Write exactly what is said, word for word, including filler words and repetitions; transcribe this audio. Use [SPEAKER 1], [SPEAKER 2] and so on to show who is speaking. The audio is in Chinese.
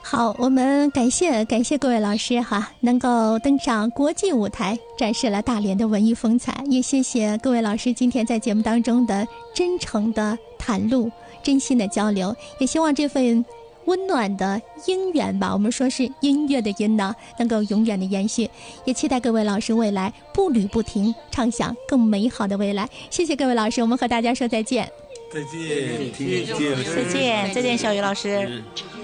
[SPEAKER 1] 好，我们感谢感谢各位老师哈，能够登上国际舞台，展示了大连的文艺风采。也谢谢各位老师今天在节目当中的真诚的袒露、真心的交流，也希望这份温暖的姻缘吧，我们说是音乐的音呢，能够永远的延续。也期待各位老师未来步履不停，畅想更美好的未来。谢谢各位老师，我们和大家说再见。
[SPEAKER 2] 再见，
[SPEAKER 3] 再见，再见，小鱼老师。